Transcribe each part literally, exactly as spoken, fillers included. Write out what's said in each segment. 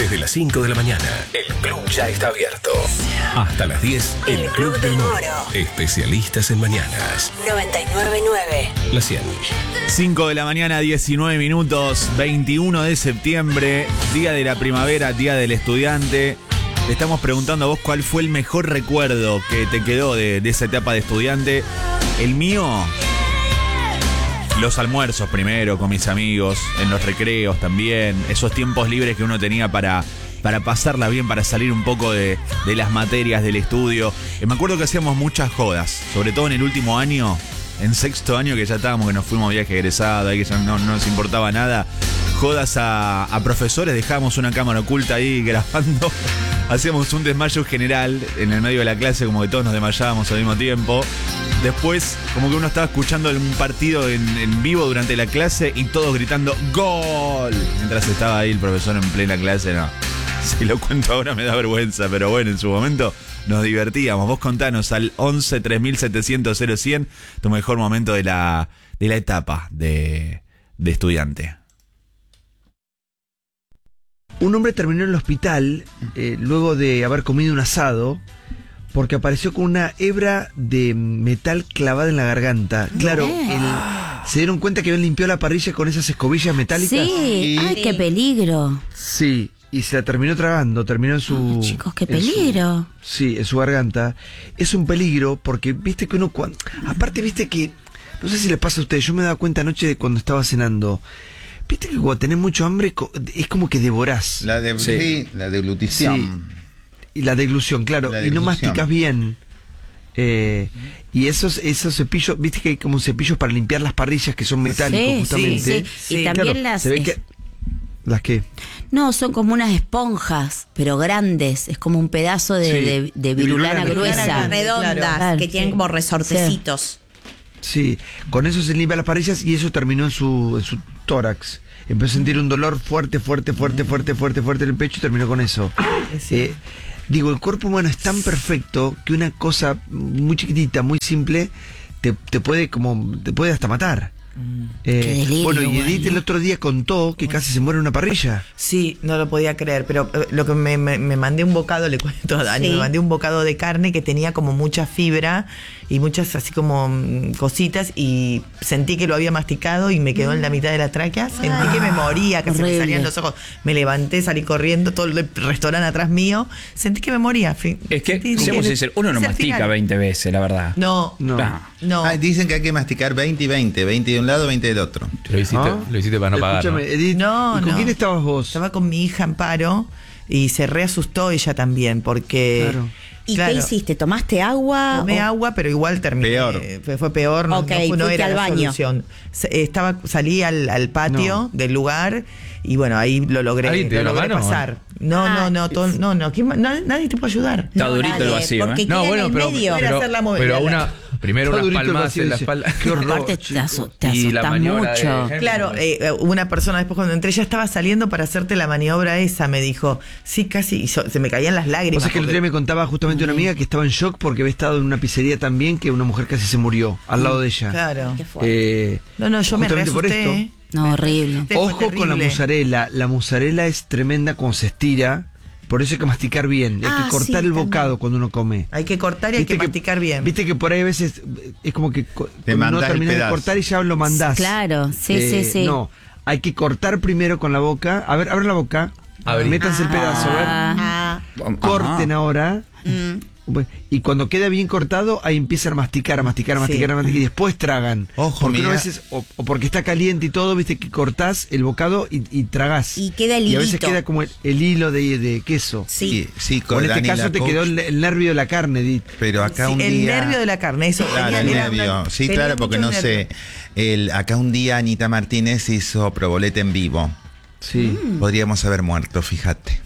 Desde las cinco de la mañana, el club ya está abierto. Hasta las diez, el, el Club del Moro. Especialistas en mañanas. noventa y nueve punto nueve. La cien. cinco de la mañana, diecinueve minutos, veintiuno de septiembre, día de la primavera, día del estudiante. Le estamos preguntando a vos cuál fue el mejor recuerdo que te quedó de, de esa etapa de estudiante. El mío, los almuerzos primero con mis amigos, en los recreos también, esos tiempos libres que uno tenía para, para pasarla bien, para salir un poco de, de las materias del estudio. Eh, me acuerdo que hacíamos muchas jodas, sobre todo en el último año, en sexto año que ya estábamos, que nos fuimos a viaje egresado, ahí que ya no, no nos importaba nada. Jodas a, a profesores, dejábamos una cámara oculta ahí grabando. Hacíamos un desmayo general en el medio de la clase, como que todos nos desmayábamos al mismo tiempo. Después, como que uno estaba escuchando un partido en, en vivo durante la clase y todos gritando ¡Gol! Mientras estaba ahí el profesor en plena clase. No, si lo cuento ahora me da vergüenza, pero bueno, en su momento nos divertíamos. Vos contanos al once tres mil setecientos cero cien tu mejor momento de la, de la etapa de, de estudiante. Un hombre terminó en el hospital eh, luego de haber comido un asado porque apareció con una hebra de metal clavada en la garganta. Claro, el, se dieron cuenta que habían limpiado la parrilla con esas escobillas metálicas. Sí, y, ay, qué peligro. Sí, y se la terminó tragando, terminó en su... Oh, chicos, qué peligro. Su, sí, en su garganta. Es un peligro porque, viste que uno... Cuando, aparte, viste que... No sé si le pasa a ustedes, yo me he dado cuenta anoche de cuando estaba cenando... Viste que cuando tenés mucho hambre es como que devorás. La de, sí. Sí, la deglución. Sí. Y la deglución, claro. La y no deglución. masticas bien. Eh, y esos esos cepillos, viste que hay como cepillos para limpiar las parrillas que son metálicos, sí, justamente. Sí, sí. Y también claro, las... Se ve que, ¿las qué? No, son como unas esponjas, pero grandes. Es como un pedazo de, sí. de, de virulana, virulana gruesa. Redondas, claro, que tienen sí. como resortecitos. Sí, con eso se limpia las parrillas y eso terminó en su, en su tórax. Empezó a sentir un dolor fuerte, fuerte, fuerte, fuerte, fuerte, fuerte en el pecho y terminó con eso. Sí. Eh, digo, el cuerpo humano es tan perfecto que una cosa muy chiquitita, muy simple, te, te puede como te puede hasta matar. Eh, Qué delirio, bueno, y Edith bueno. el otro día contó que casi se muere en una parrilla. Sí, no lo podía creer, pero eh, lo que me, me, me mandé un bocado, le cuento a Dani, sí. me mandé un bocado de carne que tenía como mucha fibra y muchas así como mm, cositas y sentí que lo había masticado y me quedó en la mitad de la tráquea, sentí ah, que me moría, que horrible. Se me salían los ojos, me levanté, salí corriendo, todo el restaurante atrás mío, sentí que me moría. Es que, seamos sinceros, uno no mastica final. veinte veces, la verdad. No, no, no. no. Ah, dicen que hay que masticar veinte y veinte, veinte de un lado, veinte del otro. Lo hiciste, ¿Ah? lo hiciste para no pagar. Escúchame, ¿no? Edith, no, ¿y con no. quién estabas vos? Estaba con mi hija Amparo y se reasustó ella también porque... Claro. ¿Y claro, qué hiciste? ¿Tomaste agua? Tomé o... agua, pero igual terminé. Peor. Fue, fue peor, no, okay, no, no era al la baño. solución. Estaba, salí al, al patio no. del lugar y bueno, ahí lo logré, ¿Ahí te lo dio la logré mano, pasar. No, Ah, no, no, todo, no, no, ¿quién, nadie, nadie te puede ayudar. Está No, durito nadie, el vacío, porque ¿eh? queda No, en bueno, el pero, medio. pero, hacer la movida. pero una, primero Está unas durito el palmas vacío, en la dice, espalda. qué horror, Aparte te, asu- te Y la asusta maniobra mucho. de- Claro, eh, una persona después cuando entré ya estaba saliendo para hacerte la maniobra esa, me dijo, sí, casi, y so, se me caían las lágrimas. O sea que el otro día me contaba justamente una amiga que estaba en shock porque había estado en una pizzería también que una mujer casi se murió al lado de ella. Claro. Qué fuerte. Eh, No, no, yo me justamente por reasusté. esto. No, horrible. Fue Ojo con la terrible. mozzarella. La mozzarella es tremenda cuando se estira. Por eso hay que masticar bien. Hay Ah, que cortar sí, el también. bocado cuando uno come. Hay que cortar y hay que, masticar bien. Viste que por ahí a veces es como que co- Te cuando no mandás el terminás de pedazo. cortar y ya lo mandás. Claro, sí, Eh, sí, sí. No, hay que cortar primero con la boca. A ver, abran la boca. Abrí. Métanse el pedazo. A ver. Ah, Corten ahora. mm. Y cuando queda bien cortado, ahí empiezan a masticar, a masticar, a masticar, Sí. a masticar y después tragan. Ojo, porque uno a mirá. veces, o, o porque está caliente y todo, viste que cortás el bocado y, y tragás. Y queda el Y a veces hilito. queda como el, el hilo de, de queso. Sí. Sí, sí, O con en este Dani caso la te coach, quedó el, el nervio de la carne, Edith. Pero acá Sí, un el día... nervio de la carne, eso. Claro, tenía- el era nervio. una- Sí, tenía claro, porque mucho no nervio. sé. El, acá un día Anita Martínez hizo proboleta en vivo. Sí. Podríamos haber muerto, fíjate.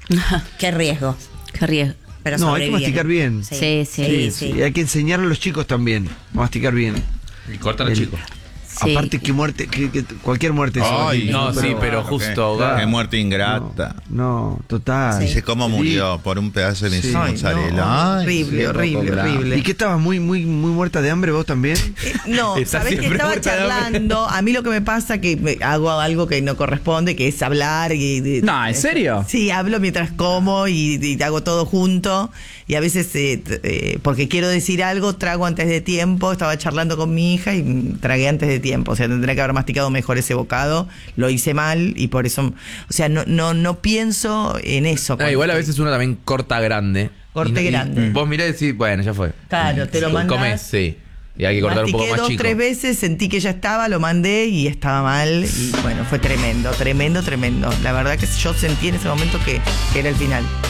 Qué riesgo. Qué riesgo. Pero No, hay que sobrevivieron. masticar bien. Sí, sí. Sí, Sí, sí. y hay que enseñarle a los chicos también a masticar bien. Y corta al El- chico. Sí. Aparte, qué muerte, que, que cualquier muerte. es Ay, horrible, no, sí, pero justo ahogado. Qué muerte ingrata. No, no, total. Dice cómo murió por un pedazo de Sí. Ay, mozzarella. no, Ay, horrible, sí, horrible, poco horrible. ¿Y qué estabas muy, muy, muy muerta de hambre vos también? Eh, No, Está sabés que siempre estaba muerta de hambre. charlando. A mí lo que me pasa que me- hago algo que no corresponde, que es hablar. Y, y- No, ¿en serio? Sí, hablo mientras como y, y hago todo junto. Y a veces, eh, t- eh, porque quiero decir algo, trago antes de tiempo. Estaba charlando con mi hija y mm, tragué antes de tiempo. O sea, tendría que haber masticado mejor ese bocado. Lo hice mal y por eso. O sea, no, no, no pienso en eso. No, cuando igual a estoy- veces uno también corta grande. Corte Y- y grande. Vos mirás y decís, bueno, ya fue. Claro, te lo Sí. mandás. Comés, sí. Y hay que cortar un Mastiqué poco más dos, chico. tres veces, sentí que ya estaba, lo mandé y estaba mal. Y bueno, fue tremendo, tremendo, tremendo. La verdad que yo sentí en ese momento que, que era el final.